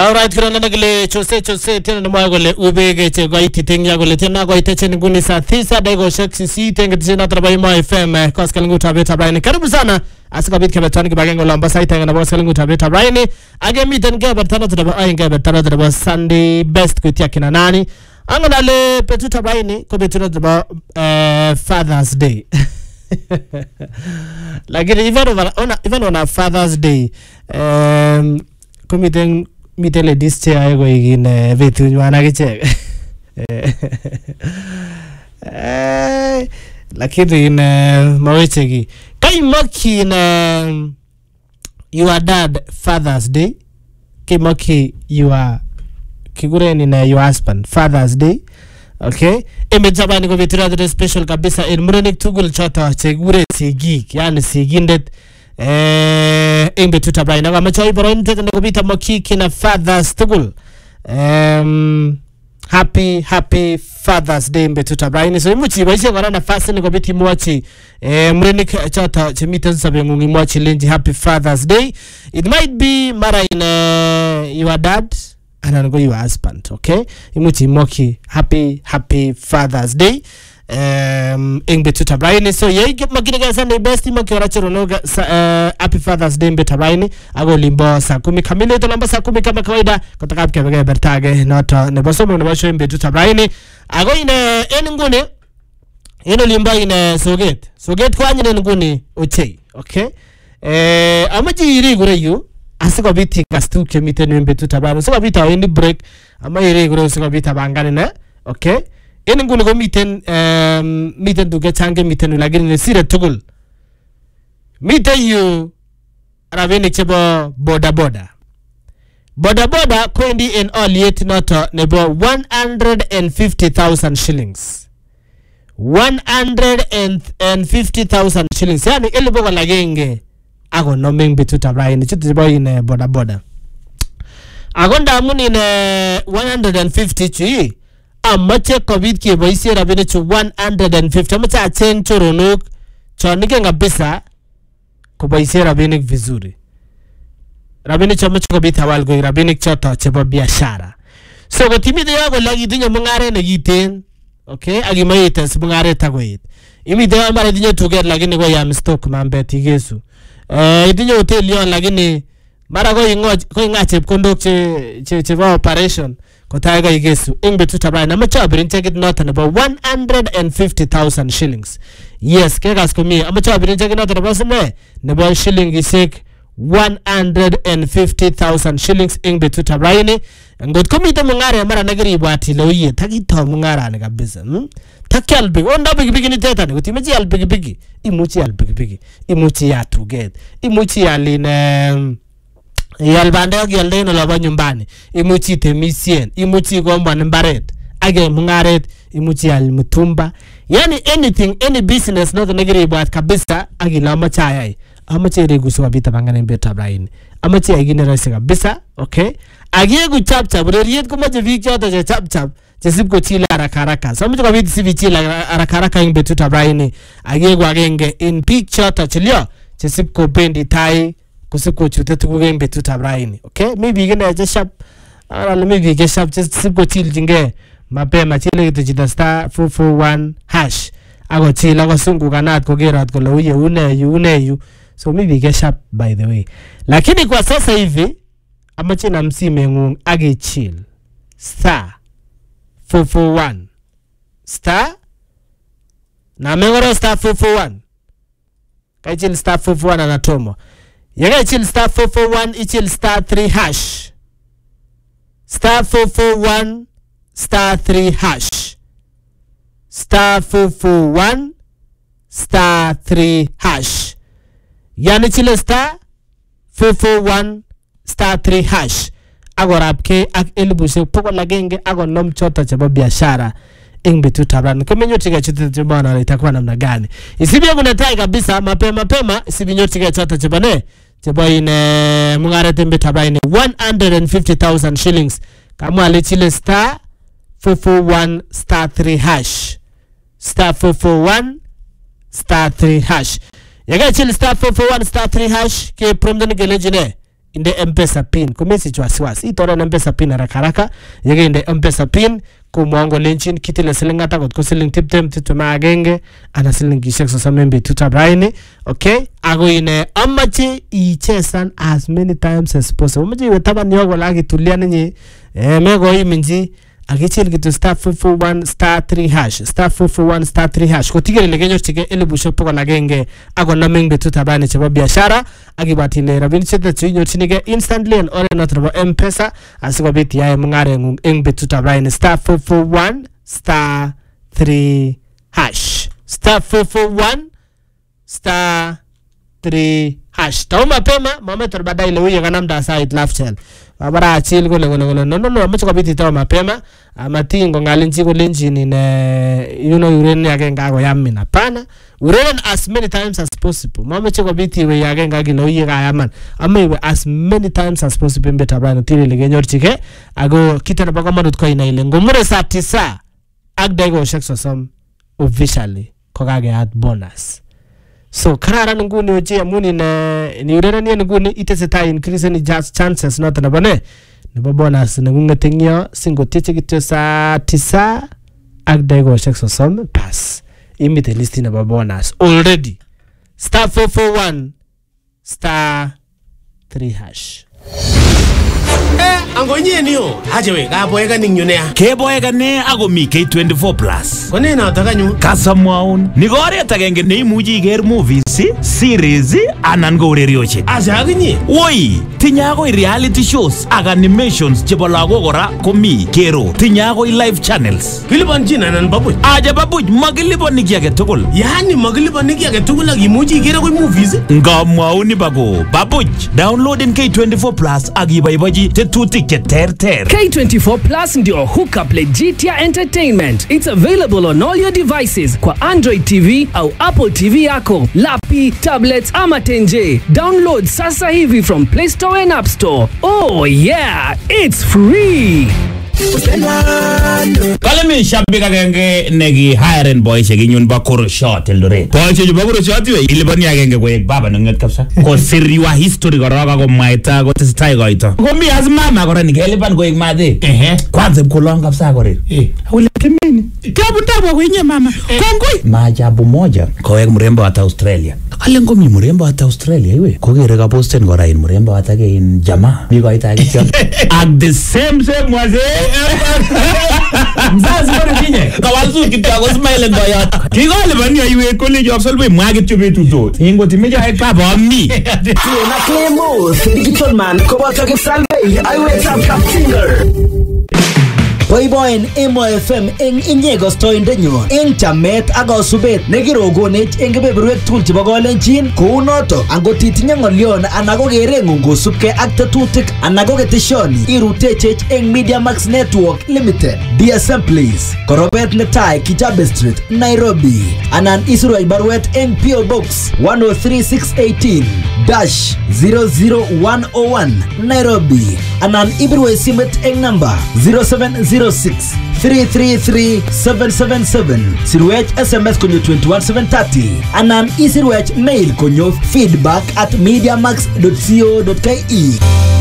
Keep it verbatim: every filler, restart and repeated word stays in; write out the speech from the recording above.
Alright, kuna nagile chose chose tena na mwagole ubege che goiti tengya gole tena goite che nguni saa tisa dego sheksi si tenga tena trabai ma F M kwa skalingu tabeta Brian. Karibu sana asika bit kebetani kibagengo lamba sai tenga na kwa skalingu tabeta Brian. Age miten gebe tana traba ai gebe tana traba Sunday best kutia kina nani. Angana le petuta Brian ko betuna traba Father's Day. Lakini even on even on a Father's Day um kumiten mite le dische ayo igine betu nywana kichek eh lakini in mawechegi kai moki na your dad Father's Day kimoki your kigureni na your husband Father's Day. Okay, imejabani ko betu the special kabisa in mrenik tugul chota chegure sigik yani sigindet eh imbe tutabai na kama choi boro nte na kubita mokiki na Father's tugul. Um happy happy Father's Day imbe tutabai ni so imuchi baishe kwa nafasi ni kubiti mwachi eh mreni chata chimita sabe ngungi mwachi lenji happy Father's Day. It might be mara in uh, your dad and go your husband. Okay, imuchi moki happy happy Father's Day. Um ingbe tutabaini so ye makine ga Sunday best moki orachero no uh, happy Father's Day ingbe tutabaini ago limbo saa kumi kamili to lamba saa kumi kama kawaida kutoka hapo kebege bertage noto ne bosomo ne basho ingbe tutabaini ago ine eningune ino limbo ine soget soget kwa nyine nguni ochei. Okay, eh amaji iri gure yu asiko biti gastu kemite ingbe tutabaini so bita wendi break ama iri gure so bita bangane na. Okay, ene ngune go miten um miten duge change miten lagini ne sire tugul miten yu rabeni chebo boda boda boda boda kwendi en all yet noto nebo one hundred fifty thousand shillings one hundred fifty thousand shillings yani ile boga lagenge ago no mengbe tutabraini chitu boy in boda boda agonda muni in one hundred fifty chi amache covid ke boise rabine chu one hundred fifty amache acheng choronok chonike ngabisa ko boise rabine vizuri rabine chamache covid hawal go rabine chota chebo biashara so ko timide yago lagi dinyo mungare ne giten. Okay, agimayete mungare tagoit imide mara dinyo tuger lagine go yam stock mambe tigesu eh dinyo hotel yon lagine mara go ingo ko ngache kondok che che chebo operation kotaga igesu ingbe tutabra na macha birinche git not about one hundred fifty thousand shillings. Yes ke gas komi amacha birinche git not about ne nebo shilling isek one hundred fifty thousand shillings ingbe tutabra ni ngot komi to mungare mara nagiri bwati loye tagito mungara ne kabisa hm takyal big onda big big ni teta ne utimeji al big big imuchi al big big imuchi ya to get imuchi aline yalbande yalde no laba nyumbani imuchi temisien imuchi gomba mbaret age mungaret imuchi al mutumba yani anything any business not negeri bwat kabisa age la machaya amache regusu wabita bangane beta brain amache agine rasi kabisa. Okay, age gu chap chap reriet ko maje vikchota je chap chap je sibko chila haraka haraka so amache kabiti sibi chila haraka haraka ingbe tuta brain age gu agenge in picture ta chilio je sibko bendi tai kusiko chute tukuge mbetu tabraini. Okay, maybe gene just sharp ala maybe get sharp just siko chill jinge mapema chile kitu chita star four four one hash ago chila go sungu kanat ko gerat ko lauye une yu une yu so maybe get sharp by the way. Lakini kwa sasa hivi amache na msime ngung age chill star four four one star na mengoro star four four one kai chill star four four one anatomo yaga chill star four four one ichil star three hash star four four one star three hash star four four one star three hash yani chill star four four one star three hash agorapke ak elbuse poko lagenge agonom chota chabo biashara ingbe tutabran kumenyotiga chute chibana itakuwa namna gani isibia kuna tai kabisa mapema mapema isibinyotiga chota chibane chebo ine mungare tembe tabaini one hundred fifty thousand shillings kama alichile star four four one star three hash star four four one star three hash yaga chile star four four one star three hash ke promdani gelejine inde M-Pesa pin komesi wasiwasi itore M-Pesa pin haraka haraka yege inde M-Pesa pin kumwango lenchin kitile siling ata kot ko siling tiptem tiptem agenge ana siling gishek sosom betut ab raini. Okay, ago ine amache ichesan as many times as possible. Amache iwe taban yogo lagi tulia ninyi eh mego iminji agichil gitu star four four one star three hash star four four one star three hash ko tigere legenyo chike elibu shopoko lagenge ago naming betut abane chebo biashara agibatile rabin chete chinyo chinige instantly and ore not robo M-Pesa asikobit yae mungare ngung ing betut abane star four four one star three hash star four four one star three hash tauma pema mametor badai le uye ganamda side lafchel abara achil gole gole gole no no no amacho kabiti tawa mapema amatingo ngalinchi golenchi ni ne you know ureni yake ngago yamina pana ureni as many times as possible mamecho kabiti we yake ngagi lo uye ga yaman ame as many times as possible mbeta bana tili legenyorchike ago kitana baka manut ko ina ile ngomure saa tisa agdego sheksosom officially kokage at bonus. So kararan nguni oje amuni na ni urerani nguni iteseta increase ni just chances not na bane ne bonus na ngungetengyo singo teche kityo sa tisa agdego sheksosom pass imite list na bonus already star four four one star three hash. Eh, angonye niyo. Hajewe, kaboeka ningyunea. Keboeka ne ago mi K twenty-four plus. Kone na takanyu. Kasamwaun. Nigore tagenge ne imuji iger movies, series, anan go urerioshek. Asa aginye. Woi, tinyago reality shows, ag animations chebo lagok kora komi kero. Tinyago live channels. Kilipan jina anan babuj. Aja babuj magilipani ki age tugul. Yani magilipani ki age tugul ak imuji igere ko movies. Ngamwauni bago. Babuj, download in K twenty-four plus ag ibaibaji tetutik che ter ter. K twenty-four plus ndio hookup Legitia Entertainment. It's available on all your devices kwa Android T V au Apple T V yako, lapi, tablets ama tenje. Download sasa hivi from Play Store and App Store. Oh yeah, it's free. Kale mi shabika genge negi hiring boy shegi nyun ba koro shot Eldoret. Boy shegi ba koro shot we ilibani ya genge kwa baba nunget kapsa. Ko siriwa history koroga ko maita ko testai ko ito. Ko mi as mama kora ni ilibani ko igmade. Ehe. Kwanza mkolonga kapsa kore. Eh. Ule kimeni. Kabu tabu ko inye mama. Kongoi. Maajabu moja ko ek mrembo ata Australia. Kale ngomi mrembo ata Australia iwe. Ko gere ka posten kora in mrembo ata ke in jamaa. Mi ko ita ke. At the same same waze. Mzazi bora kinye kawalzu kitako smile ngoyot kigole bani ayiwe college of solve mwage tubetu zo ingo timeja e baba mi na Clemo digital man ko ba take salve ayiwe tap tap singer Boyboyen Emo F M eng inyego stoindenyo eng chamet ak subet nekirogonech eng kebeberwek tugul chebo kolenjin kou noto angot itinye ng'olyon anan ko kereng'ung kosubkei ak tetutik anan ko keteshoni irutechech eng Media Max Network Limited D S M please korobet netai Kijabe Street Nairobi anan isirwech barwet eng P O Box one oh three six one eight dash zero zero one oh one Nairobi anan ibirwe simet eng number zero seven zero six three three three seven seven seven sirwech S M S konyo twenty-one seven thirty anan isirwech mail konyo feedback at mediamax dot co dot ke.